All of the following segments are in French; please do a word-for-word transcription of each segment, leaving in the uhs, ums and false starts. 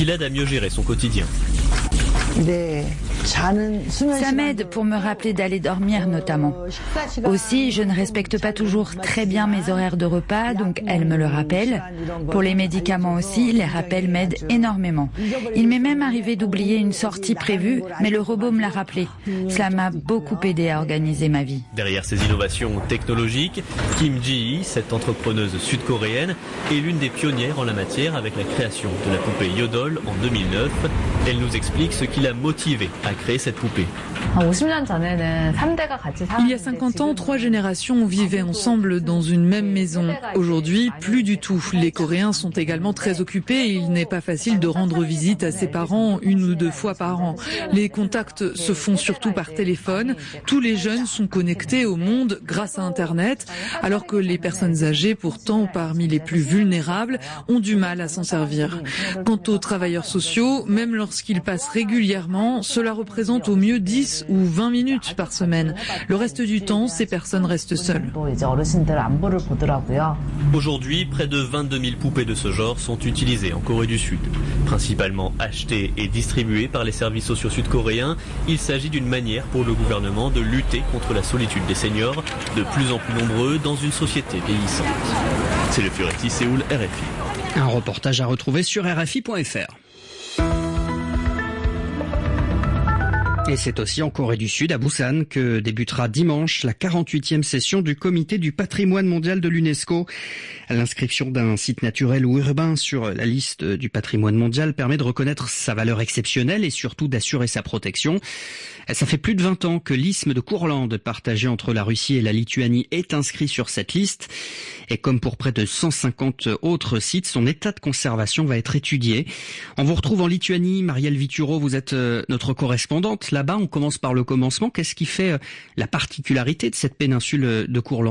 qui l'aide à mieux gérer son quotidien. Ça m'aide pour me rappeler d'aller dormir notamment. Aussi, je ne respecte pas toujours très bien mes horaires de repas, donc elle me le rappelle. Pour les médicaments aussi, les rappels m'aident énormément. Il m'est même arrivé d'oublier une sortie prévue, mais le robot me l'a rappelé. Cela m'a beaucoup aidé à organiser ma vie. Derrière ces innovations technologiques, Kim Ji-hee, cette entrepreneuse sud-coréenne, est l'une des pionnières en la matière avec la création de la poupée Yodol en deux mille neuf. Elle nous explique ce qui l'a motivée à créer cette poupée. Il y a cinquante ans, trois générations vivaient ensemble dans une même maison. Aujourd'hui, plus du tout. Les Coréens sont également très occupés et il n'est pas facile de rendre visite à ses parents une ou deux fois par an. Les contacts se font surtout par téléphone. Tous les jeunes sont connectés au monde grâce à Internet, alors que les personnes âgées, pourtant parmi les plus vulnérables, ont du mal à s'en servir. Quant aux travailleurs sociaux, même lorsqu'ils passent régulièrement, cela représente au mieux dix ou vingt minutes par semaine. Le reste du temps, ces personnes restent seules. Aujourd'hui, près de vingt-deux mille poupées de ce genre sont utilisées en Corée du Sud. Principalement achetées et distribuées par les services sociaux sud-coréens, il s'agit d'une manière pour le gouvernement de lutter contre la solitude des seniors, de plus en plus nombreux dans une société vieillissante. C'est le Fioretti, Séoul, R F I. Un reportage à retrouver sur R F I point F R. Et c'est aussi en Corée du Sud, à Busan, que débutera dimanche la quarante-huitième session du Comité du patrimoine mondial de l'UNESCO. L'inscription d'un site naturel ou urbain sur la liste du patrimoine mondial permet de reconnaître sa valeur exceptionnelle et surtout d'assurer sa protection. Ça fait plus de vingt ans que l'isthme de Courlande, partagé entre la Russie et la Lituanie, est inscrit sur cette liste. Et comme pour près de cent cinquante autres sites, son état de conservation va être étudié. On vous retrouve en Lituanie. Marielle Vituro, vous êtes notre correspondante. Là-bas, on commence par le commencement. Qu'est-ce qui fait la particularité de cette péninsule de Courlande ?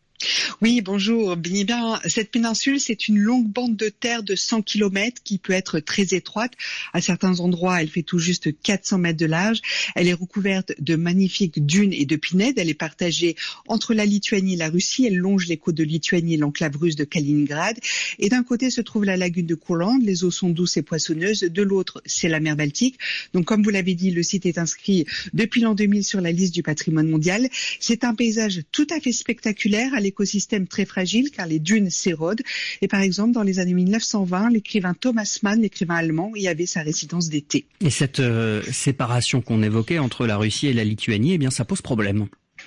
Oui, bonjour. Bien, bien, cette péninsule, c'est une longue bande de terre de cent kilomètres qui peut être très étroite. À certains endroits, elle fait tout juste quatre cents mètres de large. Elle est recouverte de magnifiques dunes et de pinèdes. Elle est partagée entre la Lituanie et la Russie. Elle longe les côtes de Lituanie et l'enclave russe de Kaliningrad. Et d'un côté se trouve la lagune de Courlande. Les eaux sont douces et poissonneuses. De l'autre, c'est la mer Baltique. Donc, comme vous l'avez dit, le site est inscrit depuis l'an deux mille sur la liste du patrimoine mondial. C'est un paysage tout à fait spectaculaire, à l'écosystème très fragile car les dunes s'érodent. Et par exemple, dans les années mille neuf cent vingt, l'écrivain Thomas Mann, l'écrivain allemand, y avait sa résidence d'été. Et cette euh, séparation qu'on évoquait entre la Russie et la Lituanie, eh bien, ça pose problème.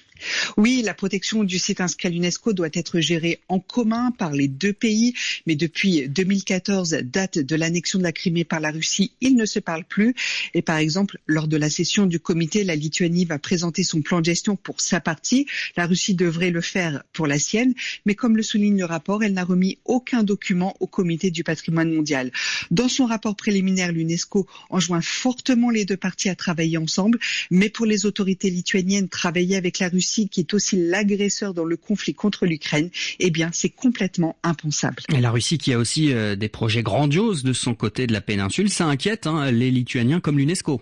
Oui, la protection du site inscrit à l'UNESCO doit être gérée en commun par les deux pays, mais depuis deux mille quatorze, date de l'annexion de la Crimée par la Russie, ils ne se parlent plus. Et par exemple, lors de la session du comité, la Lituanie va présenter son plan de gestion pour sa partie. La Russie devrait le faire pour la sienne, mais comme le souligne le rapport, elle n'a remis aucun document au comité du patrimoine mondial. Dans son rapport préliminaire, l'UNESCO enjoint fortement les deux parties à travailler ensemble, mais pour les autorités lituaniennes, travailler avec la Russie, qui est aussi l'agresseur dans le conflit contre l'Ukraine, eh bien, c'est complètement impensable. Et la Russie qui a aussi euh, des projets grandioses de son côté de la péninsule, ça inquiète hein, les Lituaniens comme l'UNESCO.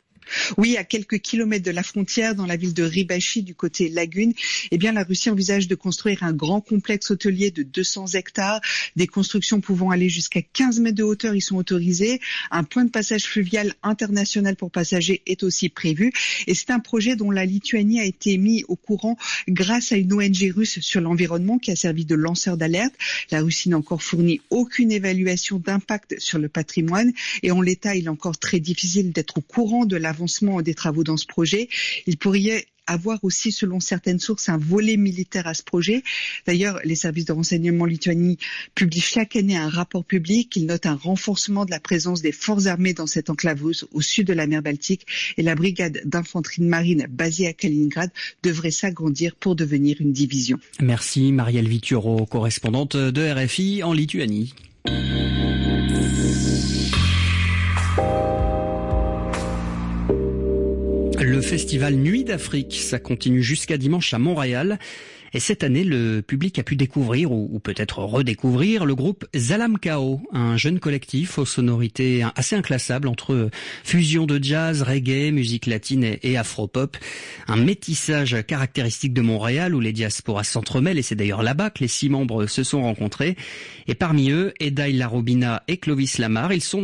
Oui, à quelques kilomètres de la frontière, dans la ville de Rybachi, du côté lagune, eh bien, la Russie envisage de construire un grand complexe hôtelier de deux cents hectares. Des constructions pouvant aller jusqu'à quinze mètres de hauteur y sont autorisées. Un point de passage fluvial international pour passagers est aussi prévu. Et c'est un projet dont la Lituanie a été mis au courant grâce à une O N G russe sur l'environnement qui a servi de lanceur d'alerte. La Russie n'a encore fourni aucune évaluation d'impact sur le patrimoine. Et en l'état, il est encore très difficile d'être au courant de la avancement des travaux dans ce projet. Il pourrait avoir aussi, selon certaines sources, un volet militaire à ce projet. D'ailleurs, les services de renseignement lituaniens publient chaque année un rapport public. Ils notent un renforcement de la présence des forces armées dans cette enclave russe au sud de la mer Baltique. Et la brigade d'infanterie de marine basée à Kaliningrad devrait s'agrandir pour devenir une division. Merci Marielle Vituro, correspondante de R F I en Lituanie. Le festival Nuit d'Afrique, ça continue jusqu'à dimanche à Montréal. Et cette année, le public a pu découvrir, ou, ou peut-être redécouvrir, le groupe Zalam Kao, un jeune collectif aux sonorités assez inclassables entre fusion de jazz, reggae, musique latine et, et afro-pop. Un métissage caractéristique de Montréal où les diasporas s'entremêlent, et c'est d'ailleurs là-bas que les six membres se sont rencontrés. Et parmi eux, Edaï Larobina et Clovis Lamar, ils sont